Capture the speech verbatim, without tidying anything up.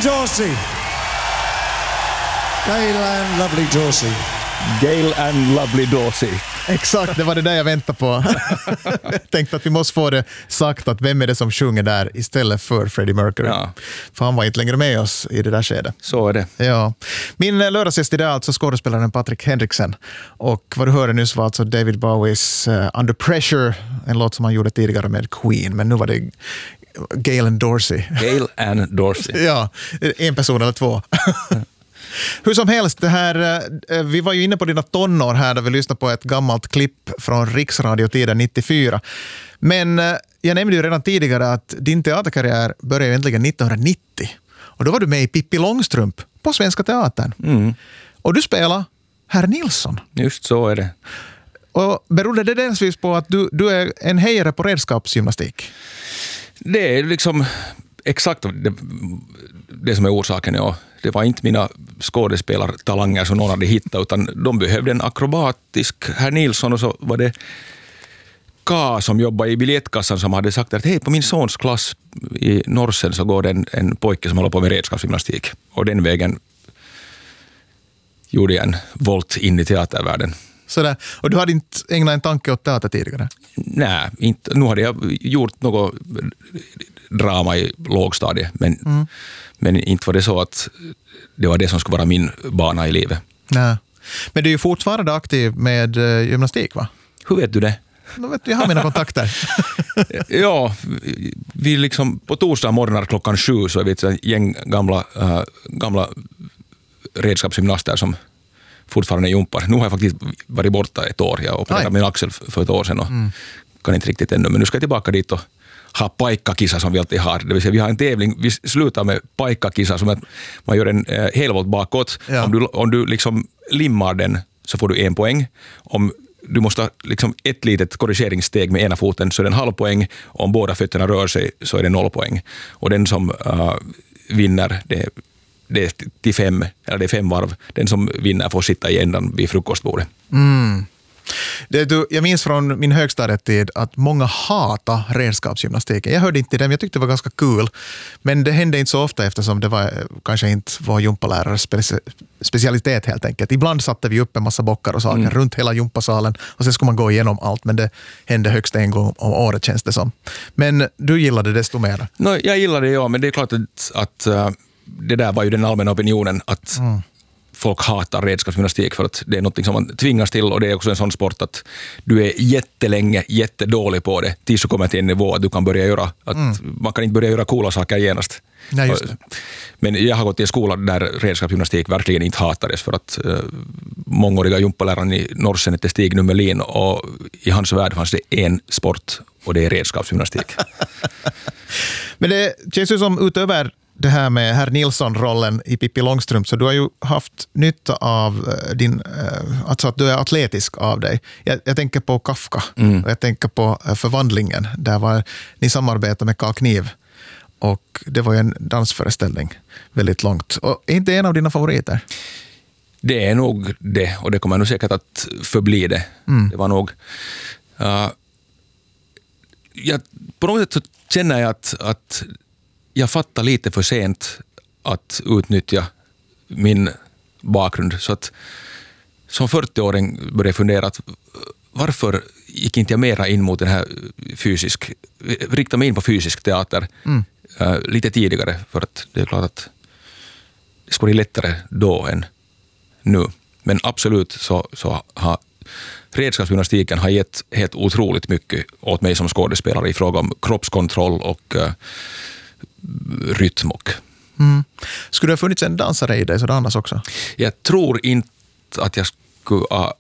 Dorsey. Gail and Lovely Dorsey. Gail and Lovely Dorsey. Exakt, det var det där jag väntade på. Jag tänkte att vi måste få det sagt att vem är det som sjunger där istället för Freddie Mercury. Ja. För han var inte längre med oss i det där skedet. Så är det. Ja. Min lördagsgäst idag är alltså skådespelaren Patrick Henriksen. Och vad du hörde nyss var alltså David Bowies uh, Under Pressure, en låt som han gjorde tidigare med Queen. Men nu var det Gail and Dorsey. Gail and Dorsey. Ja, en person eller två. Hur som helst, det här, vi var ju inne på dina tonår här där vi lyssnade på ett gammalt klipp från Riksradiotiden nittiofyra. Men jag nämnde ju redan tidigare att din teaterkarriär började egentligen nittonhundranittio. Och då var du med i Pippi Långstrump på Svenska Teatern. Mm. Och du spelade Herr Nilsson. Just så är det. Och berodde det delsvis på att du, du är en hejare på redskapsgymnastik? Det är liksom exakt det, det som är orsaken, ja. Det var inte mina skådespelartalanger som någon hade hittat, utan de behövde en akrobatisk Herr Nilsson, och så var det K som jobbade i biljettkassan som hade sagt att hej, på min sons klass i Norsen så går det en, en pojke som håller på med redskapsgymnastik. Och den vägen gjorde jag en volt in i teatervärlden. Sådär. Och du hade inte ägnat en tanke åt teater tidigare? Nej, inte. Nu hade jag gjort något drama i lågstadiet, men, mm. men inte var det så att det var det som skulle vara min bana i livet. Nej. Men du är ju fortfarande aktiv med uh, gymnastik, va? Hur vet du det? Jag vet, jag har mina kontakter. Ja, vi liksom på torsdag morgnar klockan sju så är vi ett gäng gamla, uh, gamla redskapsgymnaster som fortfarande jumpar. Nu har jag faktiskt varit borta ett år. Jag opererade min axel för ett år sedan och mm. kan inte riktigt ännu. Men nu ska jag tillbaka dit och ha paikkakisa som vi alltid har. Det vill säga vi har en tävling, vi slutar med paikkakisa som att man gör en eh, helvolt bakåt. Ja. Om du, om du liksom limmar den så får du en poäng. Om du måste ha liksom ett litet korrigeringssteg med ena foten så är det en halv poäng. Om båda fötterna rör sig så är det noll poäng. Och den som uh, vinner det det är till fem, eller det är fem varv. Den som vinner får sitta i ändan vid frukostbordet. Mm. Det, du, jag minns från min högstadietid att många hatar redskapsgymnastiken. Jag hörde inte dem, jag tyckte det var ganska kul. Men det hände inte så ofta eftersom det var kanske inte var gympalärares speci- specialitet helt enkelt. Ibland satte vi upp en massa bockar och saker mm. runt hela gympasalen och sen skulle man gå igenom allt, men det hände högst en gång om året känns det som. Men du gillade det desto mer? No, jag gillade det, ja, men det är klart att, att uh, det där var ju den allmänna opinionen att mm. folk hatar redskapsgymnastik för att det är något som man tvingas till, och det är också en sån sport att du är jättelänge jättedålig på det tills du kommer till en nivå att du kan börja göra att mm. man kan inte börja göra coola saker genast. Nej, just det. Men jag har gått i en skola där redskapsgymnastik verkligen inte hatades för att uh, mångåriga gympaläraren i Norsen hette Stig Nummelin, och i hans värld fanns det en sport och det är redskapsgymnastik. Men det känns ju som utöver det här med Herr Nilsson-rollen i Pippi Långstrump, så du har ju haft nytta av din, alltså att du är atletisk av dig. Jag, jag tänker på Kafka mm. och jag tänker på Förvandlingen, där var ni samarbetade med Karl Kniv och det var ju en dansföreställning väldigt långt. Och är inte en av dina favoriter? Det är nog det, och det kommer nog säkert att förbli det. Mm. Det var nog uh, jag, på något sätt så känner jag att, att jag fattar lite för sent att utnyttja min bakgrund. Så att som fyrtioåring började jag fundera att varför gick inte jag mera in mot den här fysisk, rikta mig in på fysisk teater mm. uh, lite tidigare, för att det är klart att det skulle bli lättare då än nu. Men absolut så, så har redskapsgymnastiken har gett helt otroligt mycket åt mig som skådespelare i fråga om kroppskontroll och uh, rytm och... Mm. Skulle det ha funnits en dansare i dig så annars också? Jag tror inte att jag skulle ha